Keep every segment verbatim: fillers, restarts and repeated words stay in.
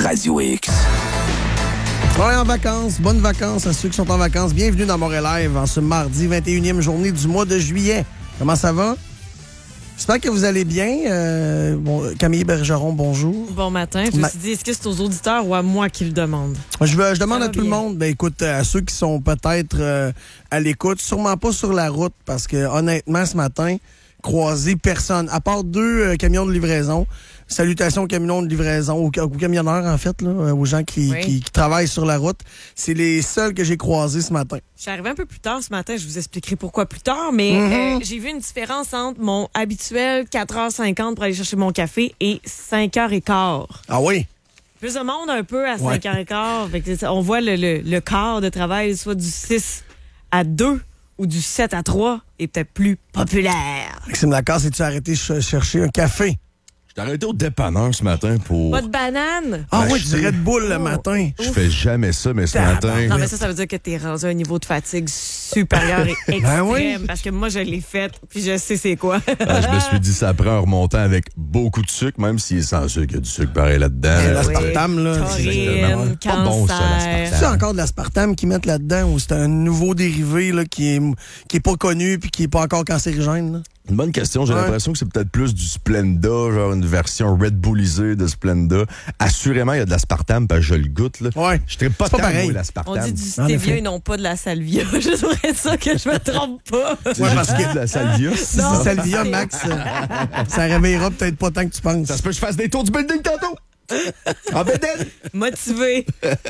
Radio X. On est en vacances. Bonnes vacances à ceux qui sont en vacances. Bienvenue dans Montréal Live en ce mardi vingt et unième journée du mois de juillet. Comment ça va? J'espère que vous allez bien. Euh, bon, Camille Bergeron, bonjour. Bon matin. Je me Ma... suis dit, est-ce que c'est aux auditeurs ou à moi qui le demande? Je, veux, je demande à tout bien. le monde, ben écoute, à ceux qui sont peut-être euh, à l'écoute, sûrement pas sur la route, parce que honnêtement, ce matin, croisé personne, à part deux euh, camions de livraison. Salutations aux camions de livraison, aux, aux camionneurs, en fait, là, aux gens qui, oui. qui, qui travaillent sur la route. C'est les seuls que j'ai croisés ce matin. Je suis arrivée un peu plus tard ce matin. Je vous expliquerai pourquoi plus tard. Mais Mm-hmm. euh, j'ai vu une différence entre mon habituel quatre heures cinquante pour aller chercher mon café et cinq heures quinze. Ah oui? Plus de monde un peu à Ouais. cinq heures quinze. Fait que on voit le, le, le quart de travail, soit du six à deux ou du sept à trois, est peut-être plus populaire. Maxime Lacasse, es-tu arrêté ch- chercher un café? J'ai arrêté au dépanneur ce matin pour... Pas de banane? Ah Ben, oui, je du Red Bull le Oh. matin. Je fais jamais ça, mais ce Tabarnak. matin... Non, mais ça, ça veut dire que t'es rendu à un niveau de fatigue supérieur et extrême. Ben oui. Parce que moi, je l'ai fait, puis je sais c'est quoi. Ah, je me suis dit, ça prend un remontant avec beaucoup de sucre, même s'il est sans sucre, il y a du sucre pareil là-dedans. Mais Euh, l'aspartame, là, Exactement. Taurine, Pas bon, ça, cancer. l'aspartame. c'est encore de l'aspartame qu'ils mettent là-dedans ou c'est un nouveau dérivé là, qui est qui est pas connu puis qui est pas encore cancérigène? Là? Une bonne question. J'ai Ouais. l'impression que c'est peut-être plus du Splenda, genre une version Red Bullisée de Splenda. Assurément, il y a de l'aspartame, parce que je le goûte. Là. Ouais. Je ne pas C'est pas tant, pareil. moi, On l'aspartame. dit du En effet. stevia et non pas de la salvia. Je devrais être ça que je me trompe pas. Ouais, parce que de la salvia. si Non. c'est salvia, Max, euh, ça réveillera peut-être pas tant que tu penses. Ça se peut que je fasse des tours du building tantôt. En bédaine. Motivé.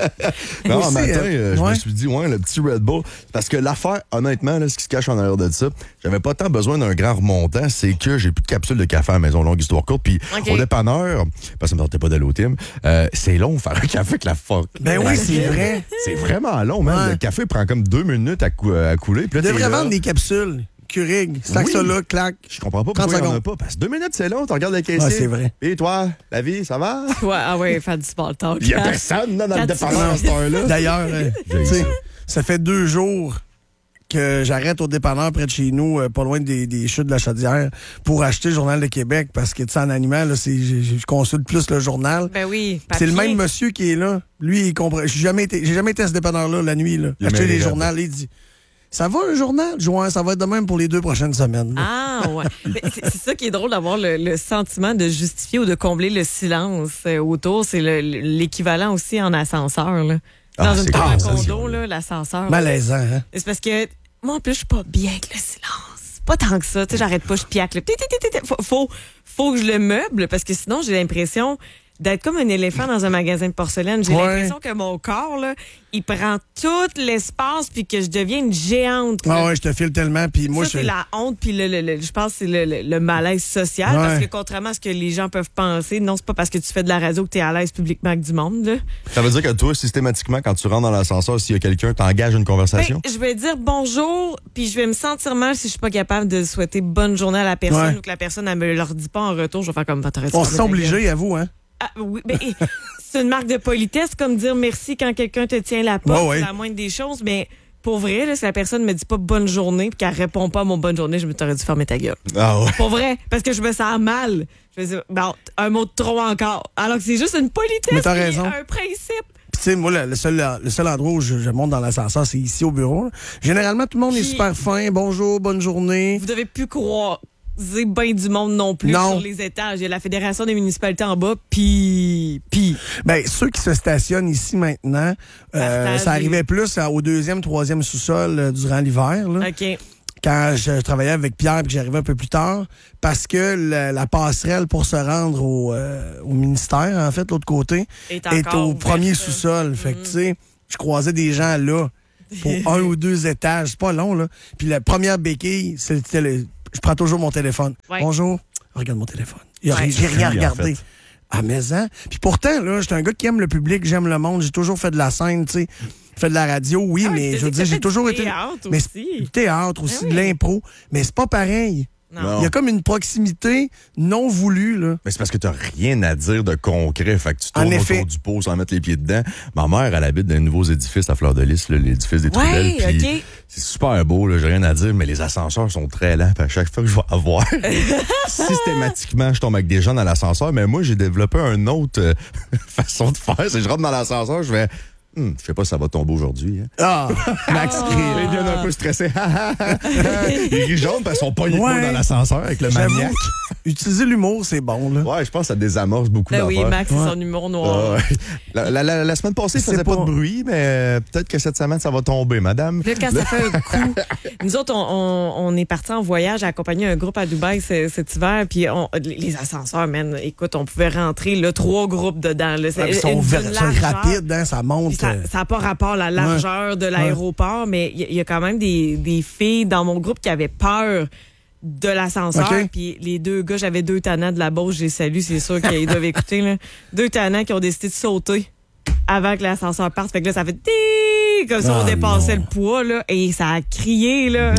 Non, Aussi, un matin, euh, euh, je ouais. me suis dit, ouais, le petit Red Bull. Parce que l'affaire, honnêtement, là, ce qui se cache en arrière de ça, j'avais pas tant besoin d'un grand remontant, c'est que j'ai plus de capsules de café à la maison, longue histoire courte. Puis OK. au dépanneur, parce que ça me tentait pas d'aller au team, euh, c'est long faire un café avec la fuck. Ben oui, c'est vrai. C'est vraiment long, man. Ouais. Le café prend comme deux minutes à, cou- à couler. Puis là, Tu t'es devrais là. vendre des capsules. Keurig, stack Oui. ça là, clac. Je comprends pas trente pourquoi il y en a secondes. pas. Parce que deux minutes, c'est long. Tu regardes le caissier. Ah, c'est vrai. Et toi, la vie, ça va? Ouais, ah ouais, faire du small talk. Il y a personne là, dans le Quand tu dépanneur à vas- cette heure-là. D'ailleurs, euh, J'ai tu sais, ça. ça fait deux jours que j'arrête au dépanneur près de chez nous, euh, pas loin des, des chutes de la Chaudière, pour acheter le Journal de Québec, parce que, tu sais, en animal, là, c'est, je, je consulte plus le journal. Ben oui. C'est le papier. même monsieur qui est là. Lui, il comprend. J'ai jamais été, j'ai jamais été à ce dépanneur-là la nuit, là. Il a Acheter mis les un journaux. Il dit, ça va un journal? Je dis, ouais, ça va être de même pour les deux prochaines semaines. là. Ah, ouais. Mais c'est c'est ça qui est drôle d'avoir le, le sentiment de justifier ou de combler le silence euh, autour. C'est le- l'équivalent aussi en ascenseur, là. Dans Ah, une c'est tour à clair, ça, condo, c'est- là, l'ascenseur. Malaisant, hein? C'est parce que moi, en plus, je suis pas bien avec le silence. Pas tant que ça. Tu sais, j'arrête pas, je piaque. Là. Ti, ti, ti, ti, ti. Faut, faut, faut que je le meuble parce que sinon, j'ai l'impression d'être comme un éléphant dans un magasin de porcelaine. J'ai Ouais. l'impression que mon corps, là, il prend tout l'espace puis que je deviens une géante. là. Ah ouais, je te file tellement, puis moi, ça, je c'est la honte, puis le, le- le- je pense que c'est le, le- le malaise social, Ouais. parce que contrairement à ce que les gens peuvent penser, non, c'est pas parce que tu fais de la radio que tu es à l'aise publiquement avec du monde. Là. Ça veut dire que toi, systématiquement, quand tu rentres dans l'ascenseur, s'il y a quelqu'un, t'engages une conversation? Ben, je vais dire bonjour, puis je vais me sentir mal si je suis pas capable de souhaiter bonne journée à la personne Ouais. ou que la personne ne me leur dit pas en retour. Je vais faire comme pas On se sent obligé, à vous, hein? Ah, oui, ben, et- c'est une marque de politesse, comme dire merci quand quelqu'un te tient la porte, Ouais, ouais. c'est la moindre des choses, mais pour vrai, là, si la personne me dit pas bonne journée puis qu'elle répond pas à mon bonne journée, je me t'aurais dû fermer ta gueule. Ah ouais. Pour vrai, parce que je me sens mal. Je vais dire, bon, un mot de trop encore. Alors que c'est juste une politesse, Mais t'as puis raison. un principe. Puis, tu sais, moi, le, le seul, le seul endroit où je, je monte dans l'ascenseur, c'est ici au bureau. là. Généralement, tout le monde est Puis- super fin. Bonjour, bonne journée. Vous devez plus croiser bien du monde non plus Non. sur les étages. Il y a la Fédération des municipalités en bas, puis... puis... Ben, ceux qui se stationnent ici maintenant, euh, Partagez. ça arrivait plus à- au deuxième, troisième sous-sol euh, durant l'hiver, là, OK. quand je travaillais avec Pierre et que j'arrivais un peu plus tard, parce que la, la passerelle pour se rendre au, euh, au ministère, en fait, l'autre côté, Est est encore au ouverte. premier sous-sol. Fait que, tu sais, je croisais des gens là pour un ou deux étages. C'est pas long, là. Puis la première béquille, c'était le... Je prends toujours mon téléphone. Ouais. Bonjour. Regarde mon téléphone. Il y a Ouais. ri- J'ai rien Oui, en regardé. fait. Ah, mais hein? Puis pourtant, là, j'étais un gars qui aime le public, j'aime le monde, j'ai toujours fait de la scène, tu sais. Fait de la radio, oui, Ah, mais t'as je veux dit dire, que j'ai t'as toujours fait été. du théâtre mais aussi. du théâtre aussi, Ah de oui. l'impro. Mais c'est pas pareil. Non. Il y a comme une proximité non voulue, là. Mais c'est parce que t'as rien à dire de concret. Fait que tu tournes En effet. autour du pot sans mettre les pieds dedans. Ma mère, elle habite dans les nouveaux édifices à Fleur-de-Lys, là, l'édifice des Ouais, Trudel. Puis OK. c'est super beau, là, j'ai rien à dire, mais les ascenseurs sont très lents. Puis à chaque fois que je vais avoir, systématiquement, je tombe avec des gens dans l'ascenseur. Mais moi, j'ai développé une autre euh, façon de faire. C'est que je rentre dans l'ascenseur, je vais... Hum, je sais pas si ça va tomber aujourd'hui. Hein. Ah, Max Ils Grill. viennent un peu stressés. Ils rient jaune parce qu'ils sont pas Ouais. dans l'ascenseur avec le J'avoue, maniaque. utiliser l'humour, c'est bon, là. Ouais, je pense que ça désamorce beaucoup Ben oui, d'affaires. Max, c'est Ouais. son humour noir. Ah ouais. la, la, la, la semaine passée, ça C'est faisait pas pas- de bruit, mais euh, peut-être que cette semaine, ça va tomber, madame. Puis là, quand ça fait un coup, nous autres, on, on, on est partis en voyage à accompagner un groupe à Dubaï ce- cet hiver, puis on, les ascenseurs, man, écoute, on pouvait rentrer là, trois groupes dedans. Là. C'est Ouais, ils sont, une ver- largeur. sont rapides, hein, ça monte. Puis ça euh, n'a pas rapport à la largeur de l'aéroport, mais il y, y a quand même des, des filles dans mon groupe qui avaient peur de l'ascenseur. OK. Puis les deux gars, j'avais deux tannants de la Beauce, j'ai salué, c'est sûr qu'ils doivent écouter. Là. Deux tannants qui ont décidé de sauter avant que l'ascenseur parte. Fait que là, ça fait ti comme si on Ah, dépassait non. le poids, là, et ça a crié, là.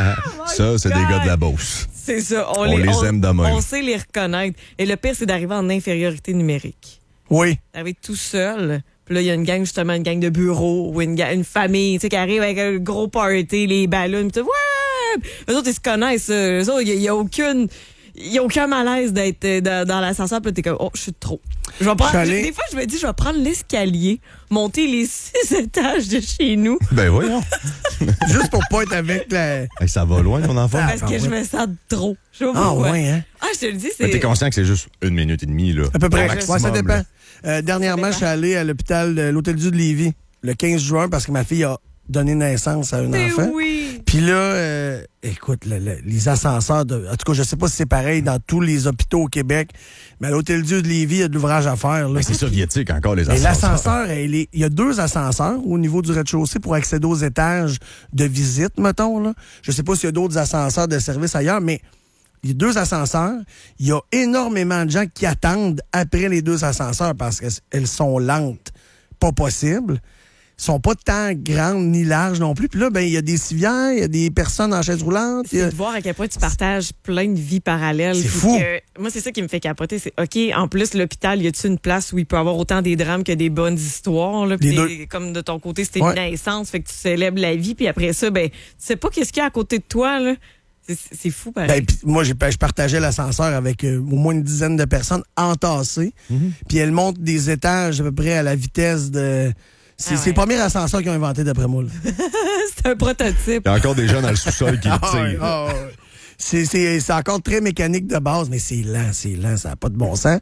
Ça, c'est des God. gars de la Beauce. C'est ça. On les aime de même. On sait les reconnaître. Et le pire, c'est d'arriver en infériorité numérique. Oui. D'arriver tout seul. Puis là, il y a une gang, justement, une gang de bureau ou une, ga- une famille, tu sais, qui arrive avec un gros party, les ballons, pis tout. Ouais! Eux autres, ils se connaissent. euh, Eux autres, il n'y a, a aucune... Il n'y a aucun malaise d'être euh, dans, dans l'ascenseur. Puis là, t'es comme, oh, je suis trop. Je vais prendre, Je suis allé- des fois, je me dis, je vais prendre l'escalier, monter les six étages de chez nous, Ben voyons. Juste pour pas être avec la... Hey, ça va loin, ton enfant. parce que je me sens trop. Je sais pas Ah, pourquoi. ouais, hein? Ah, je te le dis, Mais t'es c'est... conscient que c'est juste une minute et demie, là. À peu près. Au Ouais, maximum, ça dépend. là. Euh, dernièrement, Ça je suis allé à l'hôpital de l'Hôtel-Dieu de Lévis le quinze juin parce que ma fille a donné naissance à un Mais enfant. oui. Puis là, euh, écoute, le- le- les ascenseurs, de, en tout cas, je sais pas si c'est pareil dans tous les hôpitaux au Québec, mais à l'Hôtel-Dieu de Lévis, il y a de l'ouvrage à faire. Là. Ben, c'est soviétique encore, les Mais ascenseurs. l'ascenseur, elle est- il y a deux ascenseurs au niveau du rez-de-chaussée pour accéder aux étages de visite, mettons. Là. Je sais pas s'il y a d'autres ascenseurs de service ailleurs, mais il y a deux ascenseurs. Il y a énormément de gens qui attendent après les deux ascenseurs parce qu'elles sont lentes, pas possible. Sont pas tant grandes ni larges non plus. Puis là, ben il y a des civières, il y a des personnes en chaise roulante. il y C'est a- de voir à quel point tu partages plein de vies parallèles. C'est Puis fou. que- moi, c'est ça qui me fait capoter. C'est OK, en plus, l'hôpital, y a-tu une place où il peut y avoir autant des drames que des bonnes histoires? Là, puis Les des- comme de ton côté, c'était Ouais. une naissance, fait que tu célèbres la vie. Puis après ça, ben, tu sais pas qu'est-ce qu'il y a à côté de toi. Là. C'est, c'est fou, pareil. Ben, pis moi, j'ai, je partageais l'ascenseur avec euh, au moins une dizaine de personnes entassées. Puis elles montent des étages à peu près à la vitesse de... C'est, Ah c'est le ouais. premier ascenseur qu'ils ont inventé, d'après moi. là. c'est un prototype. Il y a encore des gens dans le sous-sol qui le Ah ouais, tirent. ah ouais. C'est, c'est, c'est encore très mécanique de base, mais c'est lent, c'est lent, ça n'a pas de bon sens.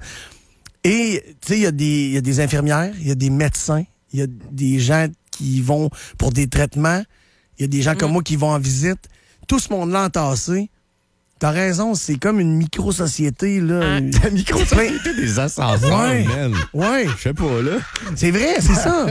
Et, tu sais, il y, a des- il y a des infirmières, il y a des médecins, il y a des gens qui vont pour des traitements, il y a des gens comme moi qui vont en visite. Tout ce monde-là entassé. T'as raison, c'est comme une micro-société, là. La micro-société des ascenseurs, Ouais. man. Ouais, Je sais pas, là. c'est vrai, c'est ça.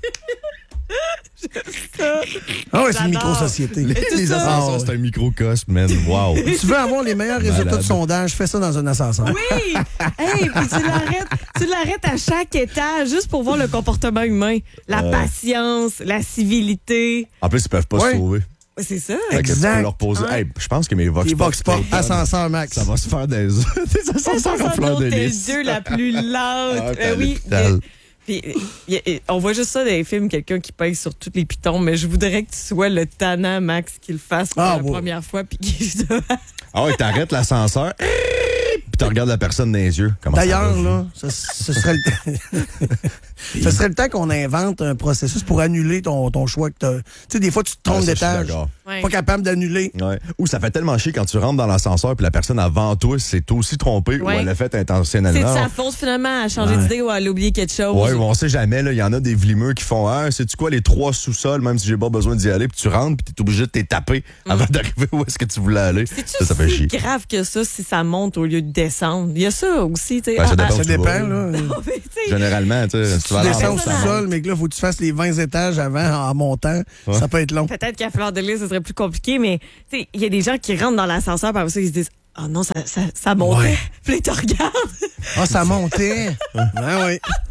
Ah ouais, c'est une J'adore. micro-société. Les, les Ah ascenseurs, ouais. c'est un microcosme, man. Wow. Tu veux avoir les meilleurs résultats Malade. de sondage, fais ça dans un ascenseur. Oui! Hey, puis tu l'arrêtes, tu l'arrêtes à chaque étage juste pour voir le comportement humain. La Ouais. patience, la civilité. En plus, ils peuvent pas Ouais. se sauver. Ouais, c'est ça. Fait que tu Exact. peux leur poser. Ouais. Hey, je pense que mes Vox Les Pop box pop, sont- ascenseur max. Ça va se faire des, des ascenseurs en fleur de L'hôtel lys. Dieu la plus lente. Ah, Euh, t'as oui. l'hôpital. Puis, y a- y a- on voit juste ça dans les films, quelqu'un qui pèse sur tous les pitons, mais je voudrais que tu sois le tannant, Max, qui le fasse pour Ah, la ouais. première fois, puis qui Ah ouais, t'arrêtes l'ascenseur, puis tu regardes la personne dans les yeux. Comment ça D'ailleurs, va? là, ce, ce serait le ce serait le temps qu'on invente un processus pour annuler ton, ton choix que t'as. Tu sais, des fois, tu te Ah, trompes ça, je suis d'étage. d'accord. Ouais. Pas capable d'annuler. Ouais. Ou ça fait tellement chier quand tu rentres dans l'ascenseur puis la personne avant toi s'est aussi trompée Ouais. ou elle l'a fait C'est de intentionnellement. sa faute, finalement, à changer Ouais. d'idée ou à oublier quelque chose. Ouais, on sait jamais, là. Il y en a des vlimeux qui font, ah, sais-tu quoi, les trois sous-sols, même si j'ai pas besoin d'y aller, puis tu rentres, puis t'es obligé de t'étaper avant d'arriver où est-ce que tu voulais aller. C'est-tu Ça, ça fait si chier. grave que ça si ça monte au lieu de descendre? Il y a ça aussi, tu sais. Ben, ça Ah, dépend. Ça où tu vas, dépend, là. là. ah, mais tu sais, Généralement, tu sais, si tu Tu vas à descends au l'enfance, ça monte. sous-sol, mais que là, faut que tu fasses les vingt étages avant en montant. Ouais. Ça peut être long. peut-être qu'à Fleur de Lys, ce serait plus compliqué, mais tu sais, il y a des gens qui rentrent dans l'ascenseur, par ça, ils se disent, ah non, ça, ça, ça montait. Ouais. Puis là, ils te regardent. Ah, ça montait. Ben oui.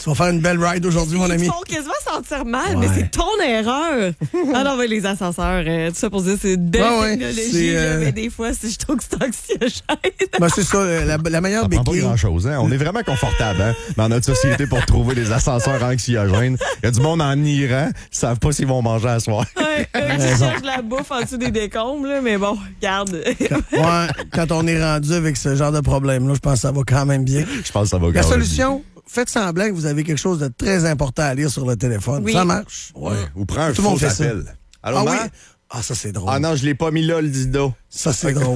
Tu vas faire une belle ride aujourd'hui, mon ami. Ils te font quasiment sentir mal, Ouais. mais c'est ton erreur. Ah non, mais les ascenseurs, euh, tout ça pour dire, c'est une belle Ouais, ouais, technologie, c'est, là, euh, mais des fois, c'est- je trouve que c'est anxiogène. Ben, c'est ça, euh, la, la meilleure Ça prend pas béquille. grand-chose, hein? On est vraiment confortable, hein? Dans notre société pour trouver des ascenseurs anxiogènes. Il y a du monde en Iran, ils savent pas s'ils vont manger à soir. Ouais, eux qui raison. cherchent la bouffe en dessous des décombres, là, mais bon, regarde. Ouais, quand on est rendu avec ce genre de problème-là, je pense que ça va quand même bien. Je pense que ça va La quand même solution, faites semblant que vous avez quelque chose de très important à lire sur le téléphone. Oui. Ça marche. bien. Ouais. Ou prends un Tout le monde faux fait ça. appel. Allô, Ah ma? oui? Ah, ça, c'est drôle. Ah non, je l'ai pas mis là, le dido. Ça, c'est drôle.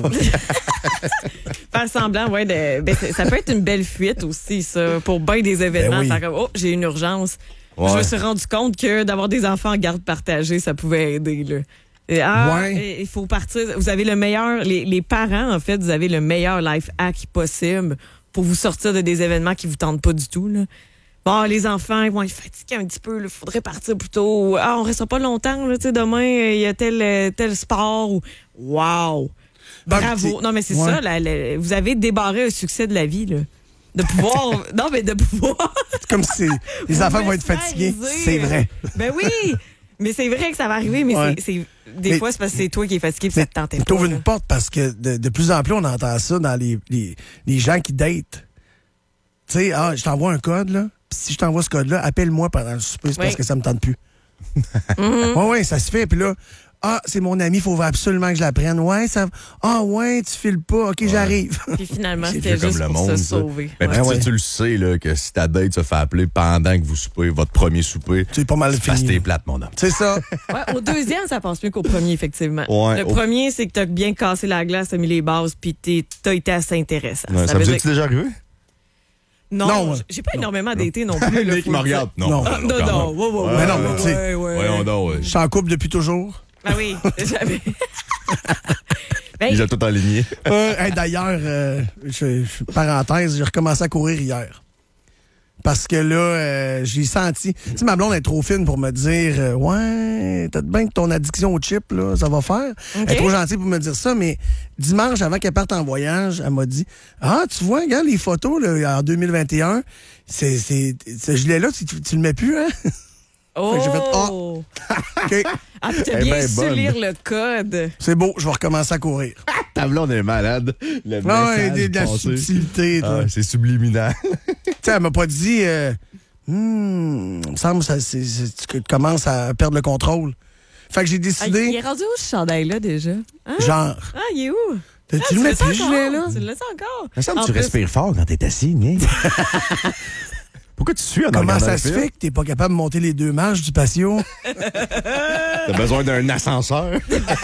Faire semblant, ouais, de, ben, c'est- ça peut être une belle fuite aussi, ça, pour bien des événements. Ben oui. Faire comme, oh, j'ai une urgence. Ouais. Je me suis rendu compte que d'avoir des enfants en garde partagée, ça pouvait aider, là. Et, ah, Ouais. et- il faut partir. Vous avez le meilleur, les, les parents, en fait, vous avez le meilleur life hack possible pour vous sortir de des événements qui vous tentent pas du tout, là. Bon, les enfants, ils vont être fatigués un petit peu, il faudrait partir plus tôt. Ah, on restera pas longtemps, là, tu sais, demain, il y a tel, euh, tel sport. Ou... Wow! Donc, Bravo. t'sais, Non, mais c'est ouais. ça, la- la- vous avez débarré un succès de la vie, là. De pouvoir. non, mais de pouvoir. C'est comme si les enfants vont être fatigués. Vulgariser. C'est vrai. Ben oui! Mais c'est vrai que ça va arriver, mais Ouais. c'est, c'est- des Mais- fois, c'est parce que c'est toi qui es fatigué et ça Mais te tentait t'ouvres pas. une là. porte parce que de, de plus en plus, on entend ça dans les, les, les gens qui datent. Tu sais, ah, je t'envoie un code, là. Puis si je t'envoie ce code-là, appelle-moi pendant le souper, c'est Oui. parce que ça me tente plus. Mm-hmm. Ouais, ouais, ça se fait. Puis là, ah, c'est mon ami, il faut absolument que je la prenne. Ouais, ça. Ah, ouais, tu files pas. OK, j'arrive. Puis finalement, C'est c'était vieux juste comme le pour monde, se ça. sauver. Mais Ouais. puis, tu sais, ouais. tu le sais, là, que si ta date se fait appeler pendant que vous soupez, votre premier souper, C'est pas mal c'est parce que fini. t'es plate, mon homme. C'est ça. Ouais, au deuxième, ça passe mieux qu'au premier, effectivement. Ouais, le au- premier, c'est que t'as bien cassé la glace, t'as mis les bases, puis t'es- t'as été assez intéressant. Ouais, ça veut vous dire est-tu déjà arrivé? Non, Non, j- j'ai pas énormément daté non plus. là, Nick faut me le dire. regarde. Non, Non. Ah, non, quand non, même. ouais, ouais, Ouais, Mais non, mais tu sais, ouais, ouais. Voyons donc, ouais. Je suis en couple depuis toujours. Ah oui, j'avais. Ben, Il a tout aligné. Euh, hey, D'ailleurs, euh, je- je- parenthèse, j'ai recommencé à courir hier. Parce que là, euh, j'ai senti... Tu sais, ma blonde est trop fine pour me dire euh, ouais, peut-être bien que ton addiction au chip, là, ça va faire. Elle est trop gentille pour me dire ça, mais dimanche, avant qu'elle parte en voyage, elle m'a dit ah, tu vois, regarde les photos là, en deux mille vingt et un, c'est, c'est, ce gilet-là, tu, tu, tu le mets plus, hein? oh! Fait que j'ai fait, ah. OK, Ah, puis t'as Elle est bien ben su bonne. lire le code. c'est beau, je vais recommencer à courir. Ta blonde est malade. Le Ah ouais, message des- de la passé. subtilité, toi. Ah, c'est subliminal. Tu sais, elle m'a pas dit, euh, hmm, il me semble que ça, c'est, c'est- que tu commences à perdre le contrôle. Fait que j'ai Ah, il décidé, est rendu où ce chandail-là déjà? Hein? genre, Ah, il est où? tu Ah, le mets l'as plus, encore? gilet, là? Tu l'as encore? Ça me semble En que tu plus- respires fort quand t'es assis, Nick. Pourquoi tu suis en Comment regardant ça le se film? fait que t'es pas capable de monter les deux marches du patio? T'as besoin d'un ascenseur?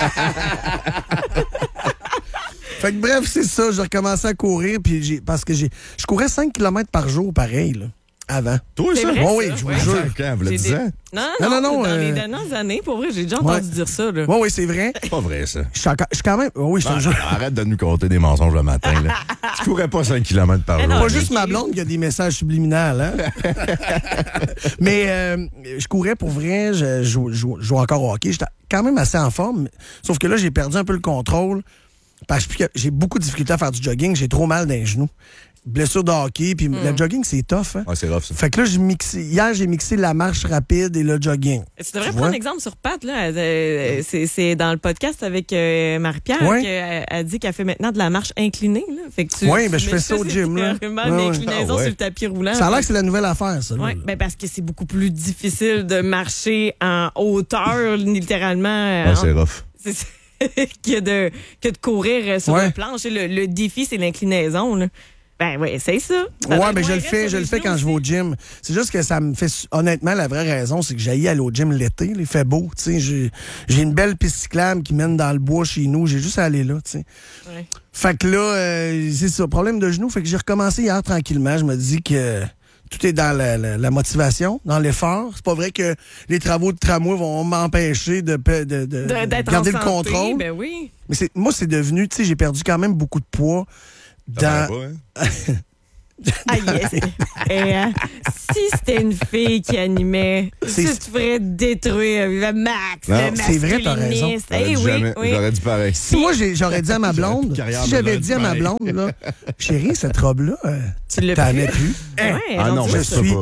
Fait que bref, c'est ça, j'ai recommencé à courir, puis j'ai, parce que j'ai, je courais cinq kilomètres par jour, pareil, là, avant. Toi, C'est ça? vrai, Oui, ça, je vous ouais. jure. Quand, vous le J'ai dix des- ans? Non, Non, non, non, non, Dans euh, les dernières années, pour vrai, j'ai déjà entendu Ouais. dire ça. Là. Oui, oui, c'est vrai. C'est pas vrai, ça. Je suis encore- je suis quand même, oui, je te Ah, jure. arrête de nous compter des mensonges le matin. Là. Tu courais pas cinq kilomètres par Mais jour. non, Pas mais- juste ma blonde qui a des messages subliminaux, hein? Mais euh, je courais pour vrai, je joue, joue- joue encore au hockey. J'étais quand même assez en forme. Sauf que là, j'ai perdu un peu le contrôle. Parce que j'ai beaucoup de difficultés à faire du jogging. J'ai trop mal dans les genoux. Blessure de hockey. Puis le jogging, c'est tough, hein? Ouais, c'est rough, ça. Fait que là, j'ai mixé, hier, j'ai mixé la marche rapide et le jogging. Tu devrais Tu prendre vois? exemple sur Pat. Là. Euh, c'est, c'est dans le podcast avec euh, Marie-Pierre Ouais. qu'elle elle dit qu'elle fait maintenant de la marche inclinée. Là. Fait que tu, Ouais, tu ben, je mets fais ça au gym, là. carrément Ouais, une ouais. inclinaison Ah, ouais. sur le tapis roulant. Ça a l'air que c'est la nouvelle affaire, ça. là. Ouais, ben parce que c'est beaucoup plus difficile de marcher en hauteur, littéralement. euh, Ouais, en- c'est rough. c'est ça, que, de, que de courir sur Ouais. le planche. Le, le défi, c'est l'inclinaison. Là. Ben oui, c'est ça. Ça doit Ouais, être mais je moins le raide fais, sur je les le fais genoux quand je vais au aussi. gym. C'est juste que ça me fait, su- honnêtement, la vraie raison, c'est que j'aille aller au gym l'été. là, Il fait beau, tu sais. J'ai, j'ai une belle piste cyclable qui mène dans le bois chez nous. J'ai juste à aller là, tu sais. Ouais. Fait que là, euh, c'est ça, problème de genoux. Fait que j'ai recommencé hier tranquillement. Je me dis que tout est dans la, la- la motivation, dans l'effort. C'est pas vrai que les travaux de tramway vont m'empêcher de, de, de, de De- d'être garder en le santé, contrôle. Ben oui. Mais c'est, moi, c'est devenu, tu sais, j'ai perdu quand même beaucoup de poids. Ça Dans... paraît pas, hein? Ah yes. Et, euh, si c'était une fille qui animait, C'est- tu te ferais détruire le max, Non, le c'est vrai, t'as raison. masculiniste. J'aurais Eh dit oui, jamais- oui. J'aurais dit pareil. Si moi, j'ai- j'aurais dit à ma J'aurais plus blonde, de carrière, si mais j'avais j'aurais dit à ma dit blonde, là, chérie, cette robe-là, euh, Tu l'as t'en plus? mets plus. Ouais, Ah non, rendu mais là, je ça suis pas.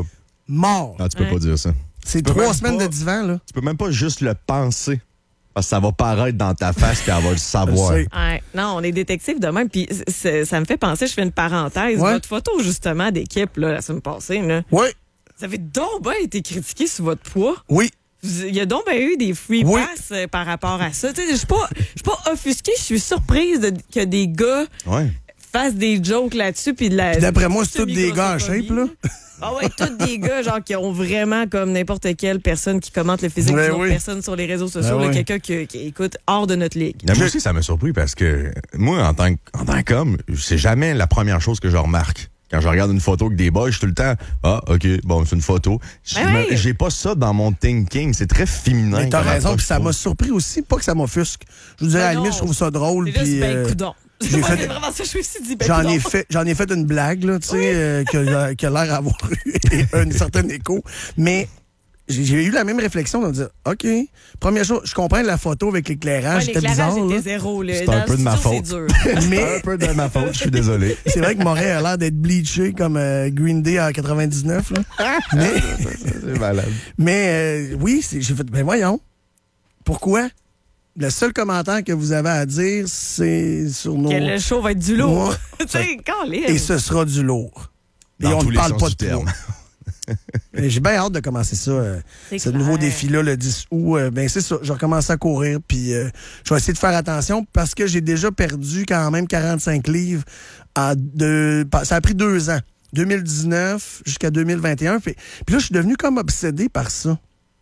mort. Non, tu peux Ouais. pas dire ça. C'est peux trois même semaines pas- de divan, là. Tu peux même pas juste le penser. Parce que ça va paraître dans ta face puis elle va le savoir. Je sais. Ouais. Non, on est détective de même. Puis c'est- ça me fait penser, je fais une parenthèse. Ouais. Votre photo, justement, d'équipe, là, la semaine passée, là, Oui, vous avez donc bien été critiqué sur votre poids. oui. Vous- Il y a donc bien eu des free Oui. pass euh, par rapport à ça. Tu sais, Je suis pas, je suis pas offusquée, je suis surprise de, que des gars Ouais. fassent des jokes là-dessus. Puis de la. Puis d'après moi, c'est tous des gars en shape, là. Ah ouais, tous des gars genre qui ont vraiment comme n'importe quelle personne qui commente le physique Ben d'une autre oui. personne sur les réseaux sociaux, Ben là, oui. quelqu'un qui, qui écoute hors de notre ligue. Mais moi aussi, ça m'a surpris parce que moi, en tant, que- en tant qu'homme, c'est jamais la première chose que je remarque. Quand je regarde une photo avec des boys, je suis tout le temps, ah, OK, bon, c'est une photo. Je Ben me- oui. J'ai pas ça dans mon thinking. C'est très féminin. Mais t'as comme raison, approche, puis ça je m'a trouve. surpris aussi. Pas que ça m'offusque. Je vous dirais, Ben à la limite, non. je trouve ça drôle. C'est juste, puis, ben, euh, coudonc. j'ai Ouais, fait- c'est vraiment ça, je me suis dit, ben, J'en coudonc. ai fait, j'en ai fait une blague, là, tu sais, euh, qui a, qui a l'air d'avoir eu un certain écho. Mais j'ai j'ai eu la même réflexion de me dire, OK, première chose, je comprends la photo avec l'éclairage, Ouais, c'était l'éclairage bizarre, là. était zéro. Là. C'est Dans un le peu de ma studio, faute. c'est dur. C'est Mais un peu de ma faute, je suis désolé. c'est vrai que Montréal a l'air d'être bleaché comme euh, Green Day en quatre-vingt-dix-neuf, là. mais C'est malade. mais euh, oui, c'est- j'ai fait, ben voyons, pourquoi? Le seul commentaire que vous avez à dire, c'est sur nos... Que le show va être du lourd. Ouais. tu sais, quand Et ce sera du lourd. Et Dans on tous ne les parle sens pas du de terme. poids. Et J'ai bien hâte de commencer ça, euh, C'est ce clair. nouveau défi-là, le dix août. Euh, ben c'est ça, je vais recommencer à courir, puis euh, je vais essayer de faire attention parce que j'ai déjà perdu quand même quarante-cinq livres. À deux, ça a pris deux ans, deux mille dix-neuf jusqu'à deux mille vingt et un. Puis, puis là, je suis devenu comme obsédé par ça,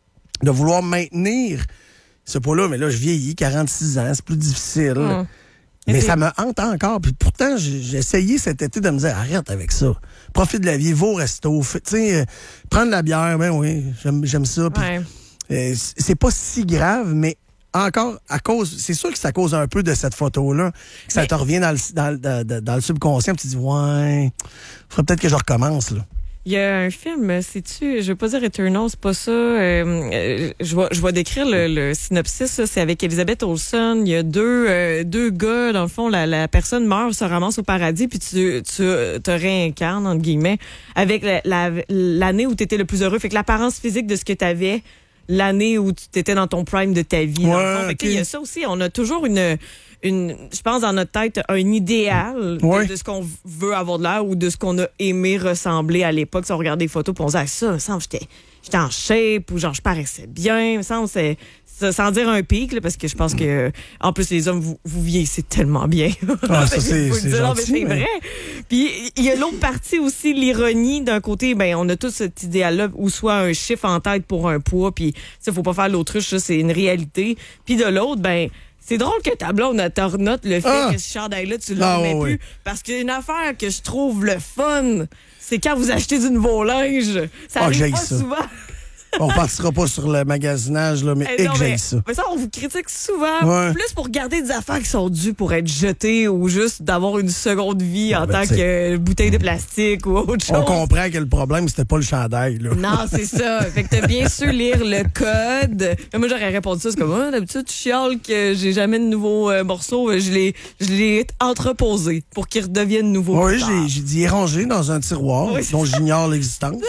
de vouloir maintenir ce poids-là. Mais là, je vieillis, quarante-six ans, c'est plus difficile. Hum. Mais Mais ça c'est- me hante encore. Puis pourtant, j'ai j'ai essayé cet été de me dire, arrête avec ça. Profite de la vie, va au resto. Fais- Tu sais, euh, prendre la bière, ben oui, j'aime j'aime ça. Puis, Ouais. euh, c- c'est pas si grave, mais encore, à cause, c'est sûr que ça cause un peu de cette photo-là, que ça Mais- te revient dans le, dans, le- dans- dans- dans le subconscient, puis tu dis, ouais, faudrait peut-être que je recommence, là. Il y a un film, sais-tu, je veux pas dire Eternal, c'est pas ça. euh, euh, je vais je vais décrire le, le synopsis. là. C'est avec Elizabeth Olsen. Il y a deux euh, deux gars, dans le fond, la, la personne meurt, se ramasse au paradis, puis tu tu te réincarnes entre guillemets avec la- la- l'année où tu étais le plus heureux. Fait que l'apparence physique de ce que tu avais l'année où tu étais dans ton prime de ta vie. dans le Ouais, fond. Fait que, ok. il y a ça aussi. On a toujours une une, je pense dans notre tête, un idéal de- Ouais. de, ce qu'on veut avoir de l'air ou de ce qu'on a aimé ressembler à l'époque. Si on regarde des photos, puis on se dit, ah, ça, il me semble que j'étais, j'étais en shape ou genre je paraissais bien. Il me semble c'est ça, sans dire un pic, là, parce que je pense que en plus les hommes vous, vous vieillissez tellement bien. Ah, ça, c'est- Faut le c'est dire, non, mais gentil, c'est mais- vrai. Puis il y a l'autre partie aussi, l'ironie d'un côté, ben on a tous cet idéal-là où soit un chiffre en tête pour un poids, puis ça faut pas faire l'autruche, ça c'est une réalité. Puis de l'autre, ben c'est drôle que ta blonde elle te renote le fait Ah! que ce chandail-là, tu le Ah, remets ouais, plus. ouais. Parce qu'une affaire que je trouve le fun, c'est quand vous achetez du nouveau linge. Ça Ah, arrive j'haïs pas ça. souvent. On partira pas sur le magasinage, là, mais Eh et non, que mais, j'aille ça. mais ça, on vous critique souvent. Ouais. Plus pour garder des affaires qui sont dues pour être jetées ou juste d'avoir une seconde vie Ah, en ben, tant tu sais. que bouteille de plastique ou autre chose. On comprend que le problème, c'était pas le chandail, là. Non, c'est ça. Fait que t'as bien su lire le code. Mais moi, j'aurais répondu ça, c'est comme, ah, d'habitude, tu chiales que j'ai jamais de nouveaux euh, morceaux. Je l'ai, je l'ai entreposé pour qu'ils redeviennent nouveaux. Oui, plus tard. j'ai j'ai dit rangé dans un tiroir Oui, dont j'ignore l'existence.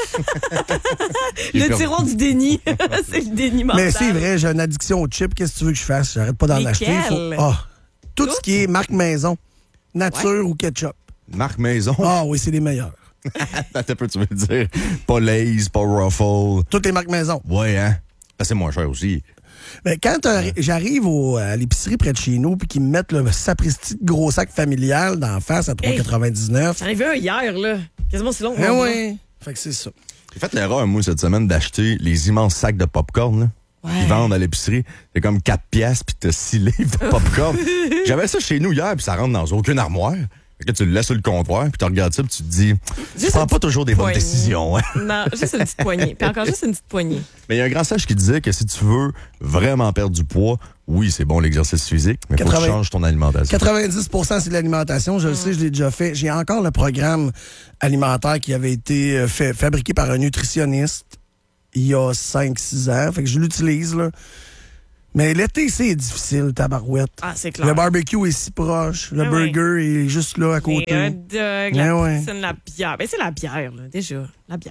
Le perdu. tiroir du déni. C'est le déni mental. Mais c'est vrai, j'ai une addiction aux chips. Qu'est-ce que tu veux que je fasse? J'arrête pas d'en Lesquels? acheter. Faut- Ah, tout Tout? ce qui est marque maison, nature ou ketchup. Marc Maison. Ah oui, c'est les meilleurs. Attends un peu, tu veux dire. Pas Lay's, pas Ruffle. Toutes les marques maison. Ouais, hein? Ça, c'est moins cher aussi. Mais quand euh, j'arrive au- à l'épicerie près de chez nous puis qu'ils me mettent le sapristi de gros sac familial d'en face à trois quatre-vingt-dix-neuf. J'en ai vu un hier, là. Quasiment si long. que Eh mon bras. oui. Fait que c'est ça. J'ai fait l'erreur, moi, cette semaine, d'acheter les immenses sacs de popcorn, là. Ouais. Ils vendent à l'épicerie. C'est comme quatre piastres, puis t'as six livres de popcorn. J'avais ça chez nous hier, puis ça rentre dans aucune armoire. Fait que tu le laisses sur le comptoir, puis tu regardes ça, puis tu te dis, tu Juste prends une pas toujours des bonnes poignée. décisions. Hein. Non, juste une petite poignée. Puis encore juste une petite poignée. Mais il y a un grand sage qui disait que si tu veux vraiment perdre du poids, oui, c'est bon l'exercice physique, mais faut que tu quatre-vingts changes ton alimentation. quatre-vingt-dix pour cent c'est de l'alimentation. Je le sais, je l'ai déjà fait. J'ai encore le programme alimentaire qui avait été euh, fait, fabriqué par un nutritionniste il y a cinq six ans. Fait que je l'utilise, là. Mais l'été, c'est difficile, tabarouette. Ah, c'est clair. Le barbecue est si proche. Le Ah oui. burger est juste là à côté. Les hot dogs, Eh la ouais. poutine, la bière. Ben, c'est la bière, là, déjà. La bière.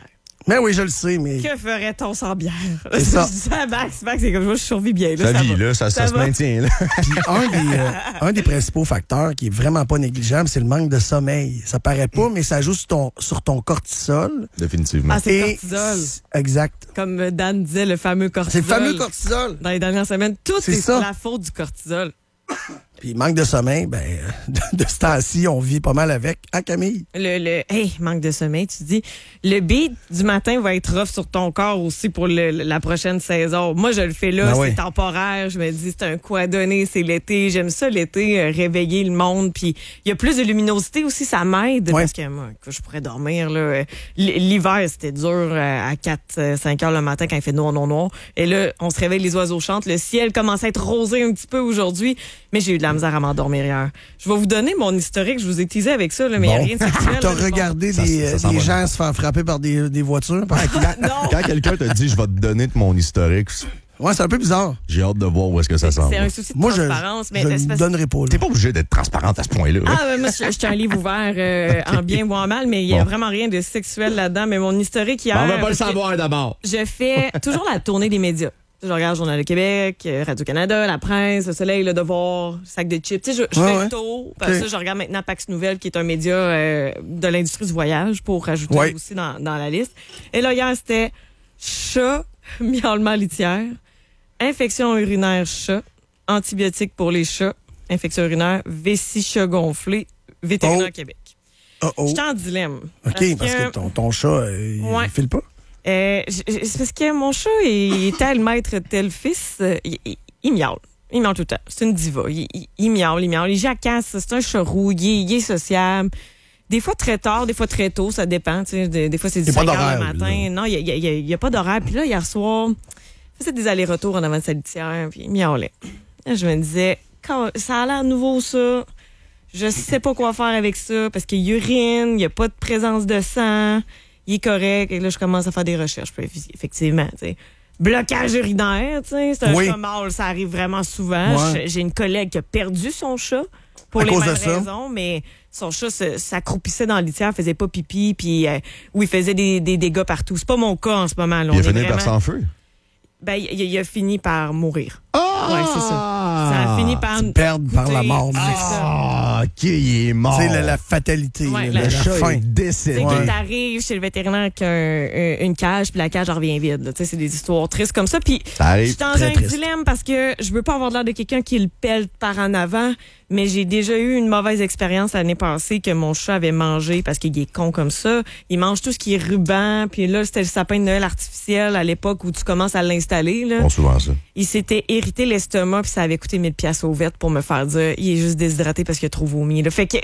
Mais oui, je le sais, mais... Que ferait-on sans bière? C'est ça. Je dis ça à Max, Max, c'est comme moi, je survis bien. Là, Sa ça vie, va. là, ça, ça, Ça se va. maintient, là. Puis un des, euh, un des principaux facteurs qui est vraiment pas négligeable, c'est le manque de sommeil. Ça paraît pas, mais ça joue sur ton, sur ton cortisol. Définitivement. Ah, c'est le Et- cortisol. Exact. Comme Dan disait, le fameux cortisol. C'est le fameux cortisol. Dans les dernières semaines, tout C'est est ça. la faute du cortisol. Puis manque de sommeil, ben, de, de ce temps-ci, on vit pas mal avec. Ah, Camille? Le, le, hey, manque de sommeil, tu dis. Le beat du matin va être rough sur ton corps aussi pour le, la prochaine saison. Moi, je le fais là, Ben c'est oui. temporaire. Je me dis, c'est un coup à donner, c'est l'été. J'aime ça, l'été, euh, réveiller le monde. Puis il y a plus de luminosité aussi, ça m'aide. Ouais. Parce que moi, que je pourrais dormir, là. euh, L'hiver, c'était dur euh, à quatre, cinq heures le matin quand il fait noir, noir, noir. Et là, on se réveille, les oiseaux chantent. Le ciel commence à être rosé un petit peu aujourd'hui. Mais j'ai eu de la misère à m'endormir hier. Je vais vous donner mon historique. Je vous ai teasé avec ça, là, mais il Bon. n'y a rien de sexuel. T'as là, mais bon. regardé Ça- des, ça sent des bon. gens se faire frapper par des, des voitures? Non. Quand quelqu'un te dit, je vais te donner de mon historique, Ouais, c'est un peu bizarre. j'ai hâte de voir où est-ce que ça s'en C'est va. un souci de Moi, je transparence. mais je c'est ne parce- donnerai pas. là. T'es pas obligé d'être transparente à ce point-là. là. Ah, ouais, moi, je je suis un livre ouvert, euh, en bien ou en mal, mais il y a Bon. vraiment rien de sexuel là-dedans. Mais mon historique hier. Ben, on va pas le parce que savoir d'abord. Je fais toujours la tournée des médias. Je regarde Journal de Québec, euh, Radio-Canada, La Presse, Le Soleil, Le Devoir, Sac de chips. Tu sais, je, je Ouais, fais ouais. le tour. Parce Ok. que je regarde maintenant Pax Nouvelle, qui est un média euh, de l'industrie du voyage, pour rajouter Ouais. aussi dans, dans la liste. Et là, hier, c'était chat, miaulement litière, infection urinaire chat, antibiotiques pour les chats, infection urinaire, vessie chat gonflé, vétérinaire Oh. Québec. Oh, oh. J'étais en dilemme. OK, parce que ton, ton chat, euh, il Ouais. file pas. Euh, j- j- c'est parce que mon chat est tel maître, tel fils. euh, il, il, il miaule. Il miaule tout le temps. C'est une diva. Il, il, il miaule, il miaule. Il jacasse. C'est un charou. Il est, il est sociable. Des fois très tard, des fois très tôt. Ça dépend. Tu sais, des, des fois, c'est Il y a cinq pas heures le d'horaire, matin. là. Non, il n'y a, il y a- il y a pas d'horaire. Puis là, hier soir, il faisait des allers-retours en avant de sa litière. Puis il miaulait. Là, je me disais, quand- ça a l'air nouveau, ça. Je sais pas quoi faire avec ça parce qu'il urine, il n'y a pas de présence de sang, il est correct. Et là, je commence à faire des recherches. Puis, effectivement, tu sais. Blocage urinaire, tu sais, c'est un Oui. chat mâle, ça arrive vraiment souvent. Ouais. J'ai une collègue qui a perdu son chat pour À les cause de mêmes ça. raisons, mais son chat se- s'accroupissait dans la litière, faisait pas pipi, puis euh, ou il faisait des, des dégâts partout. C'est pas mon cas en ce moment. Là. Il On a est fini par vraiment- sans feu. Ben, il, il- il a fini par mourir. Ah! Ouais, c'est ça. Ça a fini par... Perdre par la mort. C'est ça. Ah, OK, il est mort. Tu sais, la, la fatalité, Ouais, là, la- la, Le chat fin. est Tu décédé. sais, Ouais. que t'arrives chez le vétérinaire avec un- un- une cage, puis la cage en revient vide. là. Tu sais, c'est des histoires tristes comme ça. Puis Ça arrive je suis dans très un triste. dilemme parce que je veux pas avoir l'air de quelqu'un qui le pèle par en avant, mais j'ai déjà eu une mauvaise expérience l'année passée que mon chat avait mangé parce qu'il est con comme ça. Il mange tout ce qui est ruban, puis là, c'était le sapin de Noël artificiel à l'époque où tu commences à l'installer. Là. Bon, souvent ça. Il s'était irrité l'estomac, puis ça avait coûté mille pièces au vet pour me faire dire il est juste déshydraté parce qu'il a trop vomi. Là. Fait que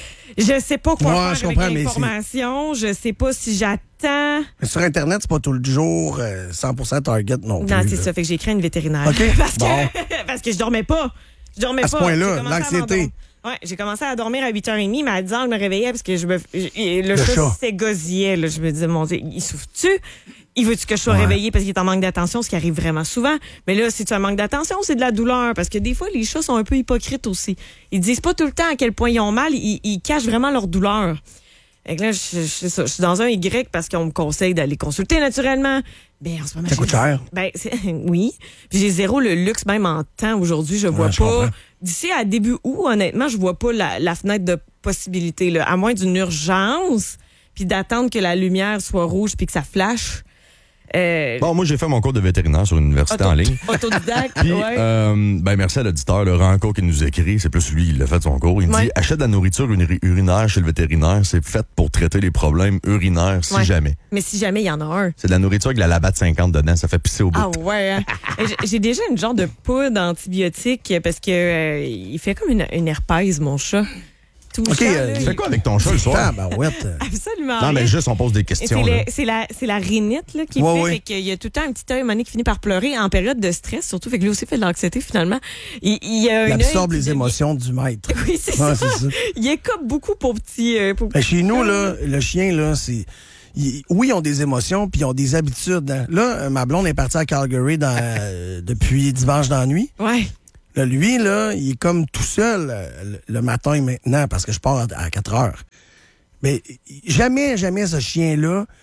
je sais pas quoi Ouais, faire je avec comprends, mais l'information. Je sais pas si j'attends. Mais sur Internet, c'est pas tout le jour euh, cent pour cent target non plus. Non, c'est là. ça. Fait que j'ai écrit à une vétérinaire. OK. parce, Bon. que, parce que je dormais pas. Je dormais À ce pas. point-là, J'ai commencé à l'anxiété. m'endormir. Ouais, j'ai commencé à dormir à huit heures trente, mais à dix heures, je me réveillais parce que je me, je- le, Le chat, chat. s'égosillait. Là. Je me disais, mon Dieu, il souffre-tu? Il veut-tu que je sois Ouais. réveillée parce qu'il est en manque d'attention, ce qui arrive vraiment souvent. Mais là, si tu as un manque d'attention, c'est de la douleur. Parce que des fois, les chats sont un peu hypocrites aussi. Ils disent pas tout le temps à quel point ils ont mal, ils, ils cachent vraiment leur douleur. Fait que là, je, je, je, je suis dans un Y parce qu'on me conseille d'aller consulter naturellement. Ben, en ce moment, Ça coûte j'ai- cher. Ben, c'est- oui. Puis j'ai zéro le luxe, même en temps aujourd'hui, je vois Ouais, je pas. comprends. D'ici à début août, honnêtement, je vois pas la, la fenêtre de possibilité, là. À moins d'une urgence, puis d'attendre que la lumière soit rouge puis que ça flash. Euh, Bon, moi, j'ai fait mon cours de vétérinaire sur une université auto- en ligne. Autodidacte, Puis, ouais. euh, ben merci à l'auditeur, le Ranco qui nous écrit, c'est plus lui, il a fait son cours. Il Ouais. dit, achète de la nourriture uri- urinaire chez le vétérinaire, c'est fait pour traiter les problèmes urinaires, si Ouais. jamais. Mais si jamais il y en a un. C'est de la nourriture avec de la labatte cinquante dedans, ça fait pisser au bout. Ah ouais. Hein? Et j'ai- J'ai déjà une genre de poudre antibiotique parce que euh, il fait comme une, une herpès, mon chat. Tout OK, chat, euh, là, Tu il- fais quoi avec ton chat le soir? Ah, ben ouais. euh, Absolument. Non, mais rien. juste, on pose des Et questions. C'est là. le- c'est la, c'est la rhinite là, qui Ouais, fait, ouais. fait qu'il y a tout le temps un petit œil un moment donné, qui finit par pleurer en période de stress, surtout. Fait que lui aussi fait de l'anxiété finalement. Il, il, y a Il un absorbe œil les qui devient- émotions du maître. Oui, c'est Ouais, ça. c'est ça. Il écope beaucoup pour petit. euh, pour... Ben, chez nous, là, le chien, là, c'est. il- oui, ils ont des émotions, puis ils ont des habitudes. hein. Là, euh, ma blonde est partie à Calgary dans, euh, depuis dimanche dans la nuit. Ouais. Là, lui, là, il est comme tout seul euh, le, le matin maintenant parce que je pars à, à quatre heures. Mais jamais, jamais ce chien-là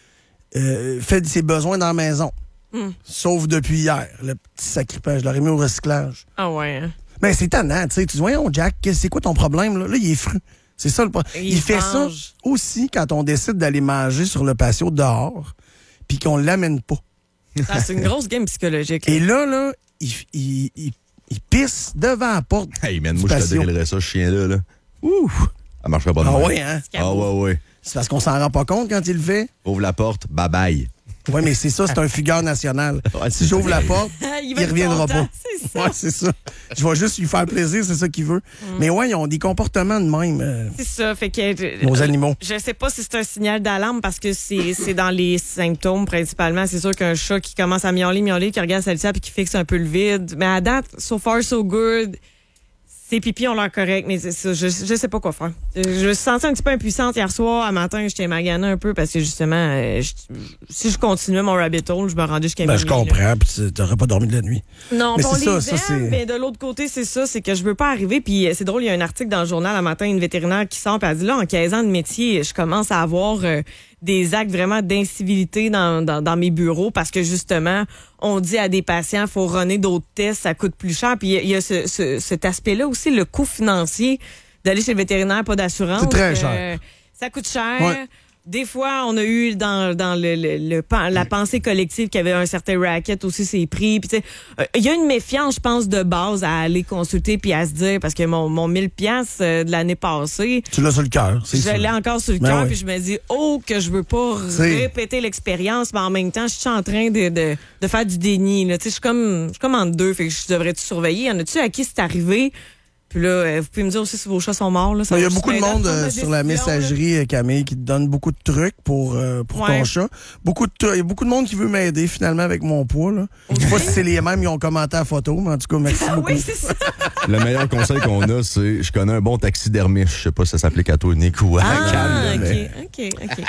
euh, fait ses besoins dans la maison. Mm. Sauf depuis hier, le petit sacripage. Je l'aurais mis au recyclage. Ah ouais, hein? Mais c'est tannant, tu sais. Tu dis, voyons, Jack, c'est quoi ton problème? Là, là il est fru. C'est ça le problème. Il, Il fait mange. ça aussi quand on décide d'aller manger sur le patio dehors, puis qu'on l'amène pas. Ah, c'est une grosse game psychologique. Là. Et là, là, il, il, il, il pisse devant la porte. Hey, man, du moi, je te patio. drillerais ça, ce chien-là. Là. Ouh! Ça marcherait pas de Ah même. ouais, hein? Ah ouais, ouais. C'est parce qu'on s'en rend pas compte quand il le fait. Ouvre la porte, bye-bye. Oui, mais c'est ça, c'est un fugueur national. Ouais, Si j'ouvre la porte, il il, va être reviendra content, pas. c'est ça. Ouais, c'est ça. Je vais juste lui faire plaisir, c'est ça qu'il veut. Mais ouais, ils ont des comportements de même, euh, C'est ça, fait que... nos animaux. Je sais pas si c'est un signal d'alarme parce que c'est c'est dans les symptômes principalement. C'est sûr qu'un chat qui commence à miauler, miauler, qui regarde sa litière puis qui fixe un peu le vide. Mais à date, so far, so good. Ses pipis ont l'air corrects, mais c'est ça, je, je sais pas quoi faire. Je, je me suis sentie un petit peu impuissante hier soir. À matin, j'étais maganée un peu parce que justement, euh, je- si je continuais mon rabbit hole, je me rendais jusqu'à Ben, je minuit, là. comprends, puis tu t'aurais pas dormi de la nuit. Non, Mais puis on c'est les ça, ça, aime, c'est- mais de l'autre côté, c'est ça, c'est que je veux pas arriver. Puis euh, c'est drôle, il y a un article dans le journal un matin, une vétérinaire qui sort, puis elle dit là, en quinze ans de métier, je commence à avoir euh, des actes vraiment d'incivilité dans, dans, dans mes bureaux parce que justement, on dit à des patients, faut runner d'autres tests, ça coûte plus cher. Puis il y a, il y a ce, ce, cet aspect-là aussi, le coût financier d'aller chez le vétérinaire, pas d'assurance. C'est très Euh, cher. ça coûte cher. Ouais. Des fois, on a eu dans, dans le, le, le pen- la pensée collective qu'il y avait un certain racket aussi, ses prix. Puis tu sais, euh, il y a une méfiance, je pense, de base à aller consulter puis à se dire, parce que mon, mon mille piastres euh, de l'année passée, Tu l'as sur le cœur, c'est je sûr. l'ai encore sur le Ben cœur, oui. puis je me dis, oh, que je veux pas C'est- répéter l'expérience, mais en même temps, je suis en train de, de, de faire du déni. Là. Tu sais, je suis comme, je suis comme entre deux, fait que je devrais-tu surveiller? Y en a-tu à qui c'est arrivé? Puis là, euh, vous pouvez me dire aussi si vos chats sont morts. Là, ça Il y a va beaucoup de juste m'aider à monde prendre euh, ma sur la décision, là. messagerie, euh, Camille, qui te donne beaucoup de trucs pour, euh, pour Ouais. ton chat. Beaucoup de tru- Il y a beaucoup de monde qui veut m'aider finalement avec mon poids. Là. Je sais pas si c'est les mêmes qui ont commenté la photo, mais en tout cas, merci Ah beaucoup. oui, c'est ça. Le meilleur conseil qu'on a, c'est je connais un bon taxidermiste. Je sais pas si ça s'applique à toi, Nick, ou à Ah, Cam, là, ok, mais- ok, ok.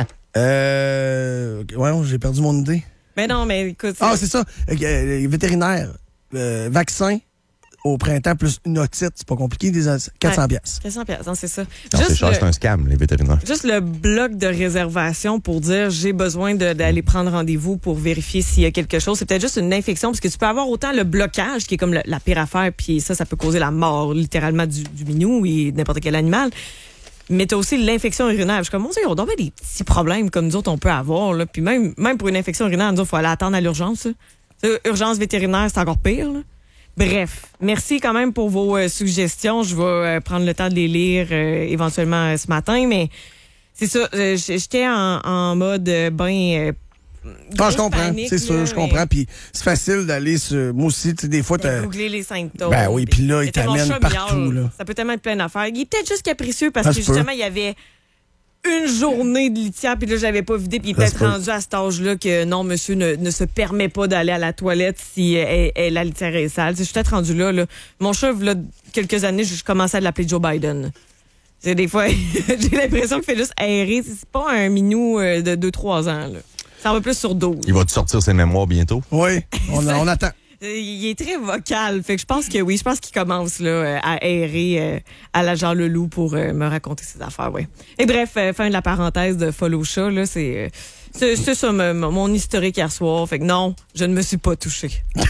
Euh, ouais, j'ai perdu mon idée. Mais non, mais écoute. Ah, c'est ça. Euh, les vétérinaires, euh, vaccin au printemps plus une otite, c'est pas compliqué, des quatre cents piastres. quatre cents piastres, non, c'est ça. Non, c'est Juste cher, le- c'est un scam, les vétérinaires. Juste le bloc de réservation pour dire j'ai besoin de- d'aller prendre rendez-vous pour vérifier s'il y a quelque chose. C'est peut-être juste une infection parce que tu peux avoir autant le blocage qui est comme le- la pire affaire, puis ça, ça peut causer la mort littéralement du, du minou et n'importe quel animal. Mais t'as aussi l'infection urinaire. Je suis comme, mon Dieu, on doit avoir des petits problèmes comme nous autres on peut avoir. Là. Puis même, même pour une infection urinaire, nous autres, il faut aller attendre à l'urgence. là. Euh, Urgence vétérinaire, c'est encore pire. Là. Bref, merci quand même pour vos euh, suggestions. Je vais euh, prendre le temps de les lire euh, éventuellement euh, ce matin, mais c'est ça. euh, j- J'étais en, en mode euh, ben. euh, Ah, je grosse comprends, panique, c'est sûr, là, je mais- comprends. Puis c'est facile d'aller sur. Moi aussi, tu sais, des fois, t'as. Googler les symptômes. Ben oui, puis là, il C'était mon t'amène chat partout, miaule. là. Ça peut tellement être plein d'affaires. Il est peut-être juste capricieux parce Ça que se peut. justement, il y avait une journée de litière, puis là, je l'avais pas vidé, puis il est Ça se peut-être peut. rendu à cet âge-là que non, monsieur ne, ne se permet pas d'aller à la toilette si euh, elle- elle- la litière est sale. Tu sais, je suis peut-être rendu là, là. Mon chat, là, quelques années, je je commençais à l'appeler Joe Biden. C'est des fois, j'ai l'impression qu'il fait juste aérer. C'est pas un minou euh, de deux trois ans, là. Ça en va plus sur douze. Il va te sortir ses mémoires bientôt. Oui, on, on attend. Euh, Il est très vocal. Fait que je pense que oui, je pense qu'il commence là, euh, à aérer euh, à la Jean Leloup pour euh, me raconter ses affaires, ouais. Et bref, euh, fin de la parenthèse de Follow Chat, là, c'est euh, c'est c'est ça mon, mon historique hier soir. Fait que non, je ne me suis pas touchée.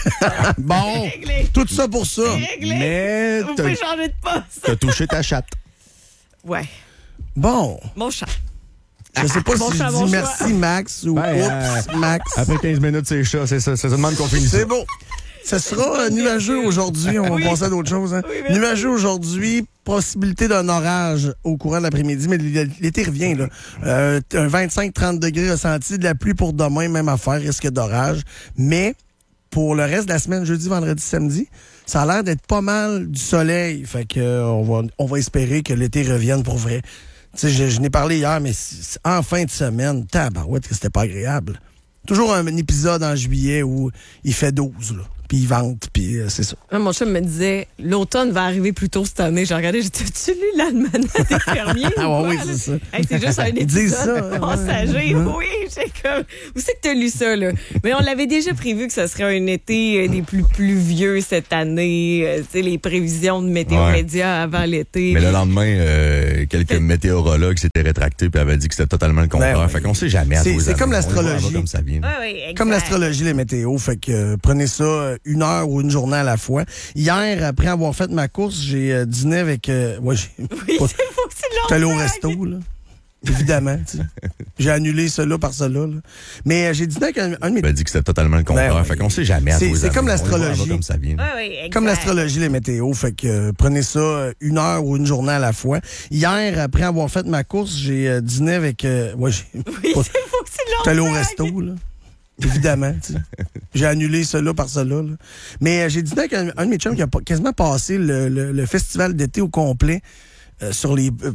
Bon, Réglé. tout ça pour ça. Réglé. Mais Vous t'as pouvez changer de poste. t'as touché ta chatte. Ouais, Bon, mon chat. je sais pas Bon si choix, je bon dis choix. merci Max ou Ben, oups euh, Max. Après quinze minutes, c'est chat. C'est ça. C'est ça demande qu'on finisse. C'est beau. Ce sera euh, nuageux aujourd'hui. On va Oui. passer à d'autres choses. Hein. Oui, merci. Nuageux aujourd'hui, possibilité d'un orage au courant de l'après-midi, mais l'été revient. Là. Euh, un vingt-cinq à trente degrés ressenti, de la pluie pour demain, même affaire, risque d'orage. Mais pour le reste de la semaine, jeudi, vendredi, samedi, ça a l'air d'être pas mal du soleil. Fait que euh, on va, on va espérer que l'été revienne pour vrai. Tu sais, je, je n'ai parlé hier, mais c'est- c'est en fin de semaine, tabarouette que c'était pas agréable. Toujours un épisode en juillet où il fait douze, là. puis ils vendent, puis euh, c'est ça. Là, mon chum me disait, l'automne va arriver plus tôt cette année. J'ai regardé, j'ai dit, tu lu l'almanach des fermiers? Ah ou ouais, quoi, oui, là? c'est ça. Hey, c'est juste un Ils disent épisode ça, passager. ouais. Oui, j'ai comme. Où c'est que t'as lu ça, là? Mais on l'avait déjà prévu que ce serait un été euh, des plus pluvieux cette année. Euh, tu sais, les prévisions de Météo Ouais. Média avant l'été. Mais le lendemain, euh, quelques météorologues s'étaient rétractés puis avaient dit que c'était totalement le contraire. Ben oui. Fait qu'on sait jamais. à C'est- tous les c'est comme années. On y va, l'astrologie. on va comme ça vient. Ouais, oui, exact. Comme l'astrologie, les météos, fait que euh, prenez ça euh, une heure ou une journée à la fois. Hier, après avoir fait ma course, j'ai euh, dîné avec... Euh, ouais, j'ai Oui, pas- c'est faut que tu j'étais allé au resto, là. Évidemment, tu sais. J'ai annulé cela par cela, là. Mais euh, j'ai dîné avec un, un de mes... Il a dit que c'était totalement le contraire. Ben oui. Fait qu'on sait jamais. à C'est- tous les c'est années. comme On y va, on va l'astrologie. comme ça vient. Ouais, oui, exact. Comme l'astrologie, les météos, fait que euh, prenez ça euh, une heure ou une journée à la fois. Hier, après avoir fait ma course, j'ai euh, dîné avec... Euh, ouais, j'ai Oui, pas- c'est faut que tu j'étais allé au resto, là. Évidemment, tu sais. J'ai annulé cela par cela, là. Mais euh, j'ai dîné avec un, un de mes chums qui a pas- quasiment passé le, le- le festival d'été au complet euh, sur les... euh,